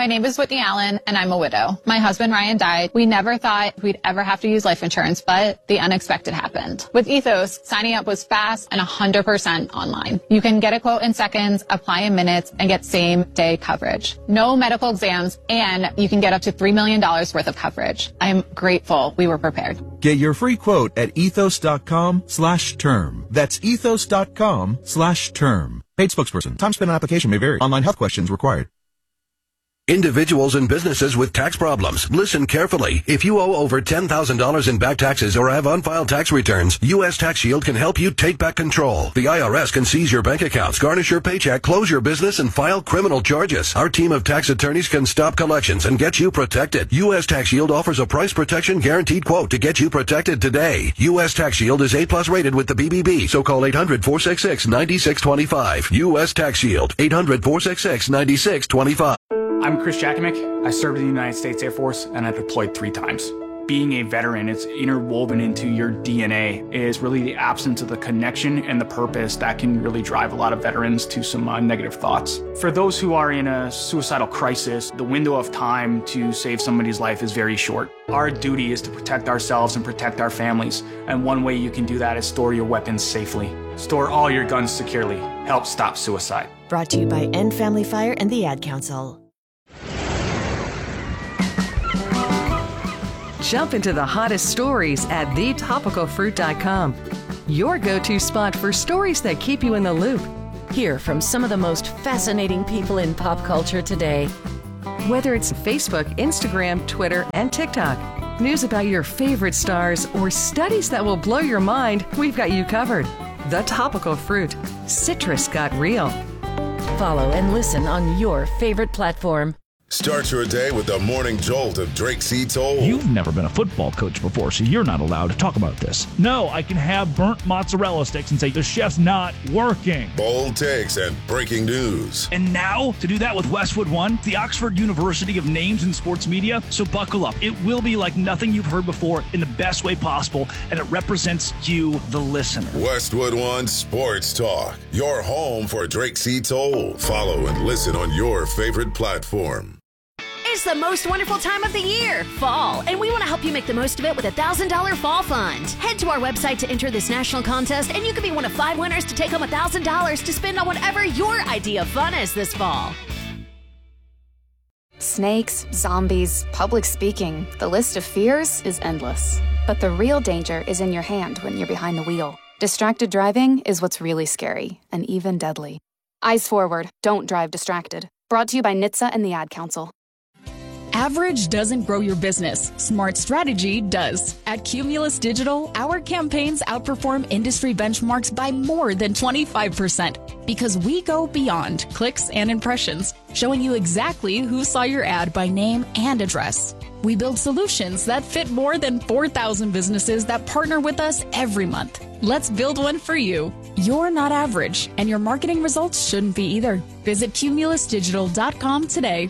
My name is Whitney Allen, and I'm a widow. My husband, Ryan, died. We never thought we'd ever have to use life insurance, but the unexpected happened. With Ethos, signing up was fast and 100% online. You can get a quote in seconds, apply in minutes, and get same-day coverage. No medical exams, and you can get up to $3 million worth of coverage. I am grateful we were prepared. Get your free quote at ethos.com/term. That's ethos.com/term. Paid spokesperson. Time spent on application may vary. Online health questions required. Individuals and businesses with tax problems, listen carefully. If you owe over $10,000 in back taxes or have unfiled tax returns, U.S. Tax Shield can help you take back control. The IRS can seize your bank accounts, garnish your paycheck, close your business, and file criminal charges. Our team of tax attorneys can stop collections and get you protected. U.S. Tax Shield offers a price protection guaranteed quote to get you protected today. U.S. Tax Shield is A+ rated with the BBB, so call 800-466-9625. U.S. Tax Shield, 800-466-9625. I'm Chris Jakimick. I served in the United States Air Force and I deployed 3 times. Being a veteran, it's interwoven into your DNA, is really the absence of the connection and the purpose that can really drive a lot of veterans to some negative thoughts. For those who are in a suicidal crisis, the window of time to save somebody's life is very short. Our duty is to protect ourselves and protect our families, and one way you can do that is store your weapons safely. Store all your guns securely. Help stop suicide. Brought to you by End Family Fire and the Ad Council. Jump into the hottest stories at thetopicalfruit.com. Your go-to spot for stories that keep you in the loop. Hear from some of the most fascinating people in pop culture today. Whether it's Facebook, Instagram, Twitter, and TikTok, news about your favorite stars, or studies that will blow your mind, we've got you covered. The Topical Fruit. Citrus got real. Follow and listen on your favorite platform. Start your day with the morning jolt of Drake C. Toll. You've never been a football coach before, so you're not allowed to talk about this. No, I can have burnt mozzarella sticks and say the chef's not working. Bold takes and breaking news. And now, to do that with Westwood One, the Oxford University of Names in Sports Media. So buckle up. It will be like nothing you've heard before in the best way possible, and it represents you, the listener. Westwood One Sports Talk, your home for Drake C. Toll. Follow and listen on your favorite platform. It's the most wonderful time of the year, fall, and we want to help you make the most of it with a $1,000 fall fund. Head to our website to enter this national contest, and you could be one of 5 winners to take home $1,000 to spend on whatever your idea of fun is this fall. Snakes, zombies, public speaking. The list of fears is endless. But the real danger is in your hand when you're behind the wheel. Distracted driving is what's really scary and even deadly. Eyes forward, don't drive distracted. Brought to you by NHTSA and the Ad Council. Average doesn't grow your business. Smart strategy does. At Cumulus Digital, our campaigns outperform industry benchmarks by more than 25% because we go beyond clicks and impressions, showing you exactly who saw your ad by name and address. We build solutions that fit more than 4,000 businesses that partner with us every month. Let's build one for you. You're not average, and your marketing results shouldn't be either. Visit cumulusdigital.com today.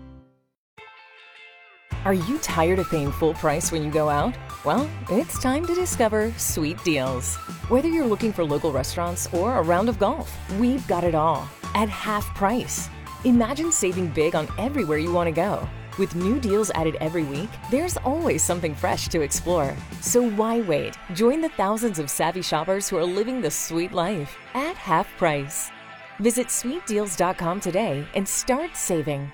Are you tired of paying full price when you go out? Well, it's time to discover Sweet Deals. Whether you're looking for local restaurants or a round of golf, we've got it all at half price. Imagine saving big on everywhere you want to go. With new deals added every week, there's always something fresh to explore. So why wait? Join the thousands of savvy shoppers who are living the sweet life at half price. Visit sweetdeals.com today and start saving.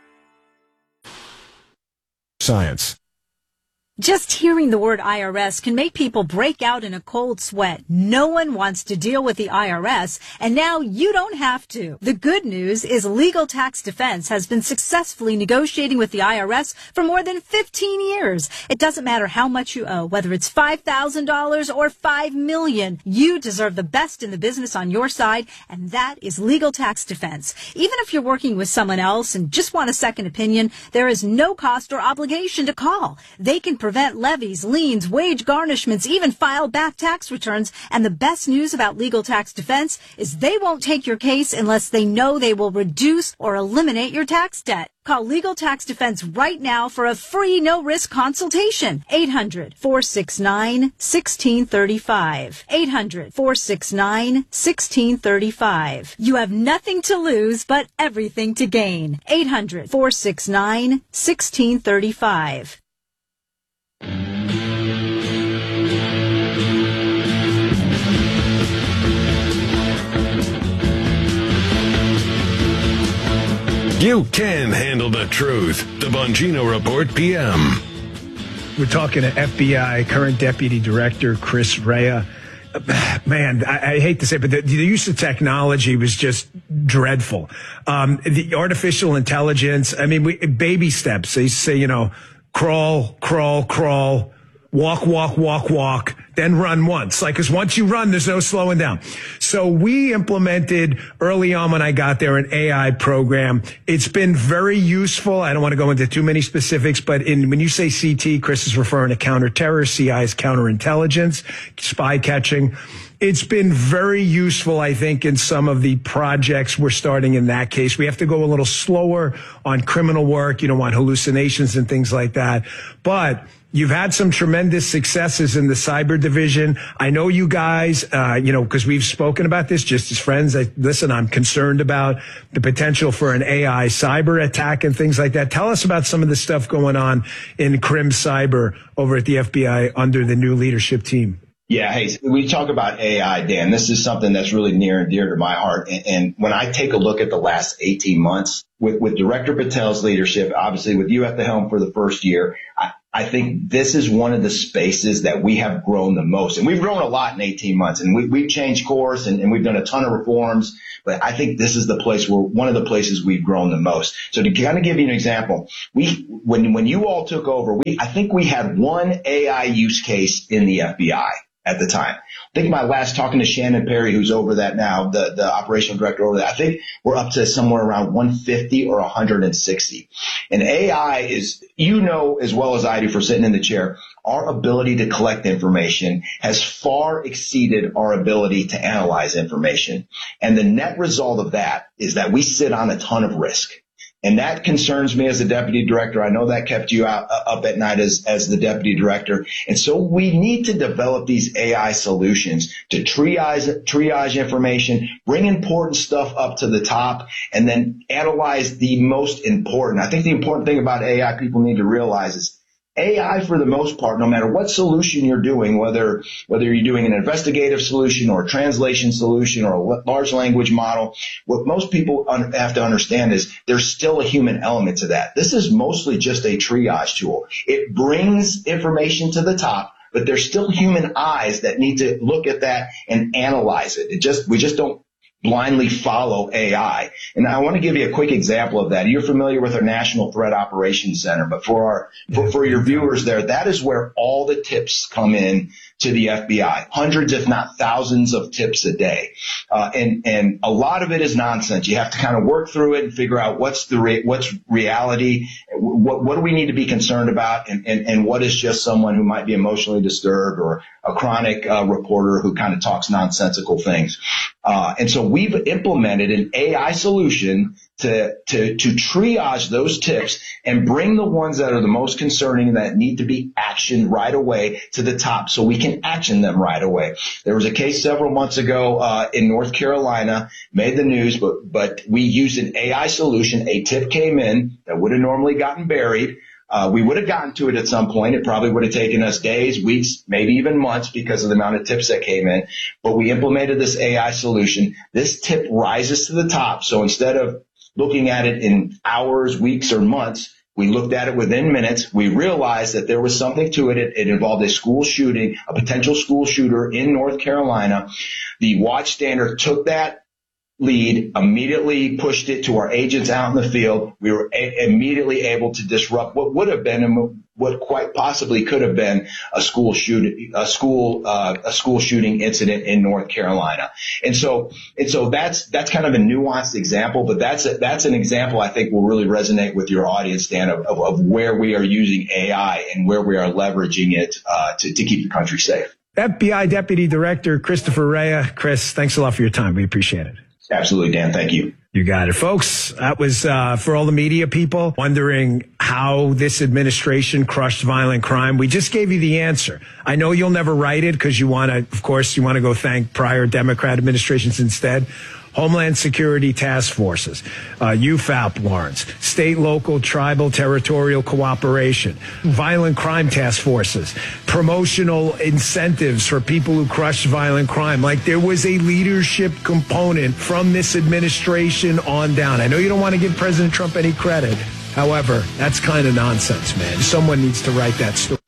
Science. Just hearing the word IRS can make people break out in a cold sweat. No one wants to deal with the IRS, and now you don't have to. The good news is Legal Tax Defense has been successfully negotiating with the IRS for more than 15 years. It doesn't matter how much you owe, whether it's $5,000 or $5 million. You deserve the best in the business on your side, and that is Legal Tax Defense. Even if you're working with someone else and just want a second opinion, there is no cost or obligation to call. They can provide prevent levies, liens, wage garnishments, even file back tax returns. And the best news about Legal Tax Defense is they won't take your case unless they know they will reduce or eliminate your tax debt. Call Legal Tax Defense right now for a free no-risk consultation. 800-469-1635. 800-469-1635. You have nothing to lose but everything to gain. 800-469-1635. You can handle the truth. The Bongino Report PM. We're talking to FBI current Deputy Director Chris Wray. Man, I hate to say it, but the use of technology was just dreadful. The artificial intelligence, I mean, baby steps. They say, crawl, crawl, crawl, walk, walk, walk, walk, then run once. Because once you run, there's no slowing down. So we implemented early on when I got there an AI program. It's been very useful. I don't want to go into too many specifics, but when you say CT, Chris is referring to counterterror. CI is counterintelligence, spy catching. It's been very useful, I think, in some of the projects we're starting in that case. We have to go a little slower on criminal work, on hallucinations and things like that. But you've had some tremendous successes in the cyber division. I know you guys, because we've spoken about this just as friends. I'm concerned about the potential for an AI cyber attack and things like that. Tell us about some of the stuff going on in Crim Cyber over at the FBI under the new leadership team. Yeah, hey, we talk about AI, Dan. This is something that's really near and dear to my heart. And when I take a look at the last 18 months with Director Patel's leadership, obviously with you at the helm for the first year, I think this is one of the spaces that we have grown the most. And we've grown a lot in 18 months. And we've changed course and we've done a ton of reforms. But I think this is the place one of the places we've grown the most. So to kind of give you an example, when you all took over, I think we had one AI use case in the FBI at the time. I think my last talking to Shannon Perry, who's over that now, the operational director over that, I think we're up to somewhere around 150 or 160. And AI is, as well as I do for sitting in the chair, our ability to collect information has far exceeded our ability to analyze information. And the net result of that is that we sit on a ton of risk. And that concerns me as a deputy director. I know that kept you up at night as the deputy director. And so we need to develop these AI solutions to triage information, bring important stuff up to the top, and then analyze the most important. I think the important thing about AI people need to realize is AI, for the most part, no matter what solution you're doing, whether you're doing an investigative solution or a translation solution or a large language model, what most people have to understand is there's still a human element to that. This is mostly just a triage tool. It brings information to the top, but there's still human eyes that need to look at that and analyze it. We just don't blindly follow AI. And I want to give you a quick example of that. You're familiar with our National Threat Operations Center, but for your viewers there, that is where all the tips come in to the FBI. Hundreds, if not thousands of tips a day. And a lot of it is nonsense. You have to kind of work through it and figure out what's reality, what do we need to be concerned about, and what is just someone who might be emotionally disturbed or a chronic reporter who kind of talks nonsensical things. And so we've implemented an AI solution to triage those tips and bring the ones that are the most concerning that need to be actioned right away to the top so we can action them right away. There was a case several months ago in North Carolina, made the news, but we used an AI solution. A tip came in that would have normally gotten buried. We would have gotten to it at some point. It probably would have taken us days, weeks, maybe even months because of the amount of tips that came in. But we implemented this AI solution. This tip rises to the top. So instead of looking at it in hours, weeks, or months, we looked at it within minutes. We realized that there was something to it. It involved a school shooting, a potential school shooter in North Carolina. The watchstander took that lead, immediately pushed it to our agents out in the field. We were immediately able to disrupt what would have been and what quite possibly could have been a school shooting incident in North Carolina. And so that's kind of a nuanced example, but that's an example I think will really resonate with your audience, Dan, of where we are using AI and where we are leveraging it to keep the country safe. FBI Deputy Director Christopher Rea. Chris, thanks a lot for your time. We appreciate it. Absolutely, Dan. Thank you. You got it, folks. That was for all the media people wondering how this administration crushed violent crime. We just gave you the answer. I know you'll never write it because you want to go thank prior Democrat administrations instead. Homeland Security Task Forces, UFAP warrants, state, local, tribal, territorial cooperation, violent crime task forces, promotional incentives for people who crush violent crime. Like, there was a leadership component from this administration on down. I know you don't want to give President Trump any credit. However, that's kind of nonsense, man. Someone needs to write that story.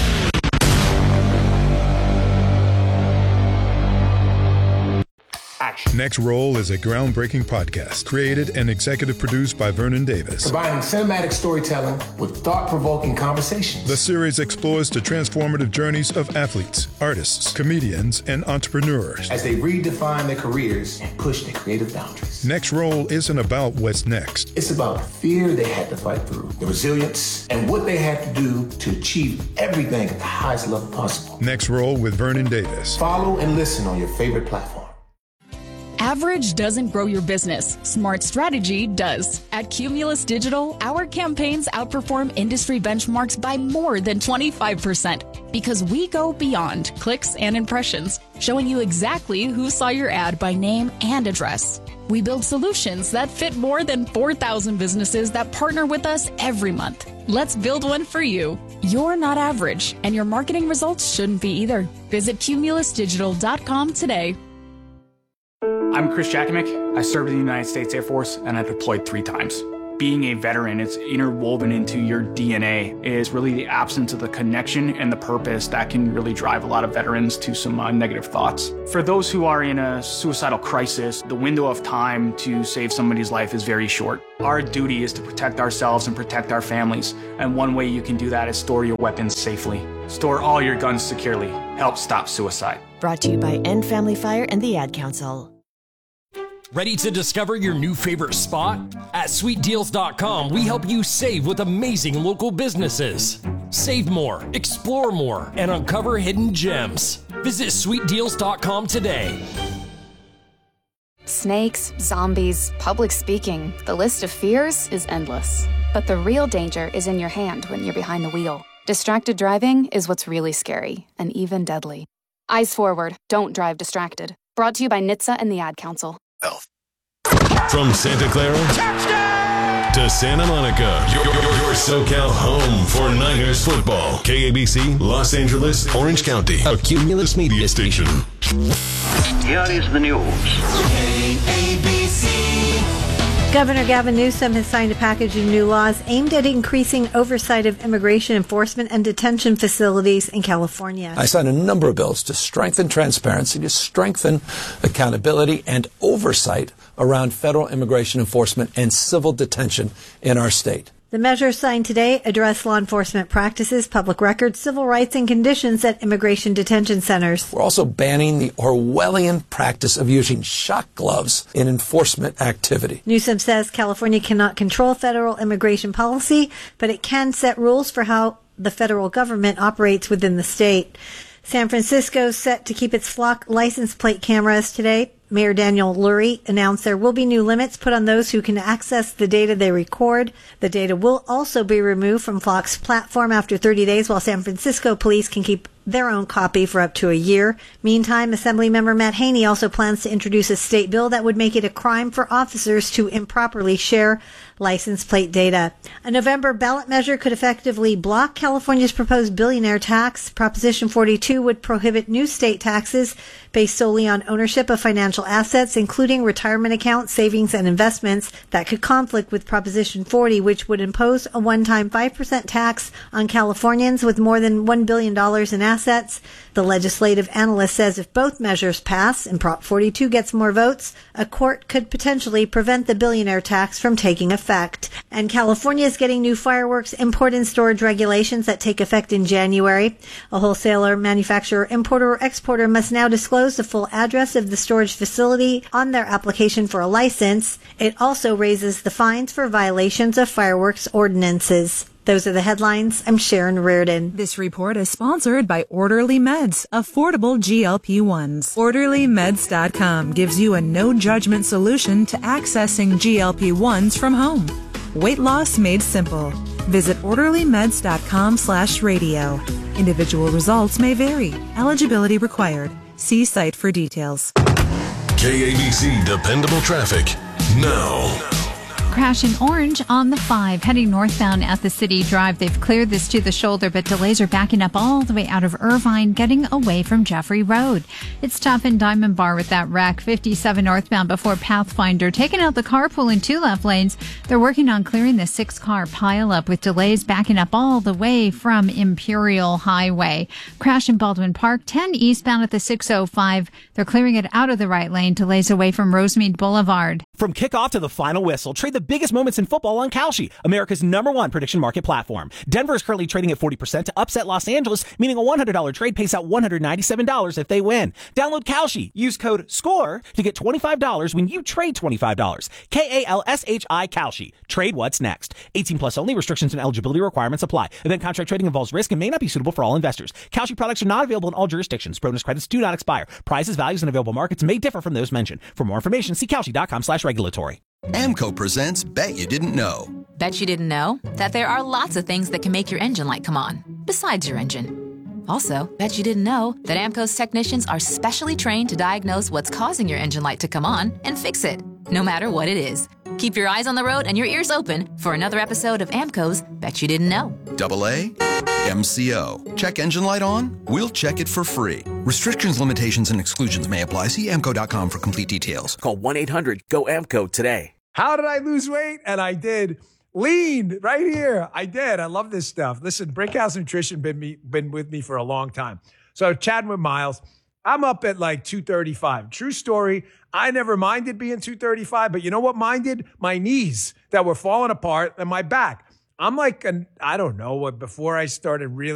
Next Roll is a groundbreaking podcast created and executive produced by Vernon Davis. Combining cinematic storytelling with thought-provoking conversations. The series explores the transformative journeys of athletes, artists, comedians, and entrepreneurs as they redefine their careers and push their creative boundaries. Next Roll isn't about what's next. It's about the fear they had to fight through, the resilience, and what they had to do to achieve everything at the highest level possible. Next Roll with Vernon Davis. Follow and listen on your favorite platform. Average doesn't grow your business. Smart strategy does. At Cumulus Digital, our campaigns outperform industry benchmarks by more than 25% because we go beyond clicks and impressions, showing you exactly who saw your ad by name and address. We build solutions that fit more than 4,000 businesses that partner with us every month. Let's build one for you. You're not average, and your marketing results shouldn't be either. Visit cumulusdigital.com today. I'm Chris Jakimick. I served in the United States Air Force and I deployed 3 times. Being a veteran, it's interwoven into your DNA, is really the absence of the connection and the purpose that can really drive a lot of veterans to some negative thoughts. For those who are in a suicidal crisis, the window of time to save somebody's life is very short. Our duty is to protect ourselves and protect our families, and one way you can do that is store your weapons safely. Store all your guns securely. Help stop suicide. Brought to you by End Family Fire and the Ad Council. Ready to discover your new favorite spot? At SweetDeals.com, we help you save with amazing local businesses. Save more, explore more, and uncover hidden gems. Visit SweetDeals.com today. Snakes, zombies, public speaking, the list of fears is endless. But the real danger is in your hand when you're behind the wheel. Distracted driving is what's really scary and even deadly. Eyes forward, don't drive distracted. Brought to you by NHTSA and the Ad Council. From Santa Clara to Santa Monica, your SoCal home for Niners football. KABC, Los Angeles, Orange County, a Cumulus media station. Here is the news. KABC. Governor Gavin Newsom has signed a package of new laws aimed at increasing oversight of immigration enforcement and detention facilities in California. I signed a number of bills to strengthen transparency, to strengthen accountability and oversight around federal immigration enforcement and civil detention in our state. The measures signed today address law enforcement practices, public records, civil rights, and conditions at immigration detention centers. We're also banning the Orwellian practice of using shock gloves in enforcement activity. Newsom says California cannot control federal immigration policy, but it can set rules for how the federal government operates within the state. San Francisco is set to keep its flock license plate cameras today. Mayor Daniel Lurie announced there will be new limits put on those who can access the data they record. The data will also be removed from Flock's platform after 30 days, while San Francisco police can keep their own copy for up to a year. Meantime, Assemblymember Matt Haney also plans to introduce a state bill that would make it a crime for officers to improperly share license plate data. A November ballot measure could effectively block California's proposed billionaire tax. Proposition 42 would prohibit new state taxes based solely on ownership of financial assets, including retirement accounts, savings, and investments, that could conflict with Proposition 40, which would impose a one-time 5% tax on Californians with more than $1 billion in assets. The legislative analyst says if both measures pass and Prop 42 gets more votes, a court could potentially prevent the billionaire tax from taking effect. And California is getting new fireworks import and storage regulations that take effect in January. A wholesaler, manufacturer, importer, or exporter must now disclose the full address of the storage facility on their application for a license. It also raises the fines for violations of fireworks ordinances. Those are the headlines. I'm Sharon Reardon. This report is sponsored by Orderly Meds, affordable GLP-1s. OrderlyMeds.com gives you a no-judgment solution to accessing GLP-1s from home. Weight loss made simple. Visit OrderlyMeds.com/radio. Individual results may vary. Eligibility required. See site for details. KABC Dependable Traffic now. Crash in Orange on the 5 heading northbound at the City Drive. They've cleared this to the shoulder, but delays are backing up all the way out of Irvine, getting away from Jeffrey Road. It's tough in Diamond Bar with that wreck. 57 northbound before Pathfinder, taking out the carpool in 2 left lanes. They're working on clearing the 6-car pileup with delays backing up all the way from Imperial Highway. Crash in Baldwin Park, 10 eastbound at the 605. They're clearing it out of the right lane. Delays away from Rosemead Boulevard. From kickoff to the final whistle, trade the biggest moments in football on Kalshi, America's #1 prediction market platform. Denver is currently trading at 40% to upset Los Angeles, meaning a $100 trade pays out $197 if they win. Download Kalshi. Use code SCORE to get $25 when you trade $25. KALSHI Kalshi. Trade what's next. 18 plus only. Restrictions and eligibility requirements apply. Event contract trading involves risk and may not be suitable for all investors. Kalshi products are not available in all jurisdictions. Bonus credits do not expire. Prices, values, and available markets may differ from those mentioned. For more information, see Kalshi.com/regulatory. AMCO presents Bet You Didn't Know. Bet you didn't know that there are lots of things that can make your engine light come on, besides your engine. Also, bet you didn't know that AMCO's technicians are specially trained to diagnose what's causing your engine light to come on and fix it, no matter what it is. Keep your eyes on the road and your ears open for another episode of AMCO's Bet You Didn't Know. AA MCO. Check engine light on? We'll check it for free. Restrictions, limitations, and exclusions may apply. See AMCO.com for complete details. Call 1-800-GO-AMCO today. How did I lose weight? And I did. Lean right here. I did. I love this stuff. Listen, Brickhouse Nutrition been with me for a long time. So chatting with Miles, I'm up at like 235. True story. I never minded being 235, but you know what minded? My knees that were falling apart and my back. I'm like, I don't know, before I started really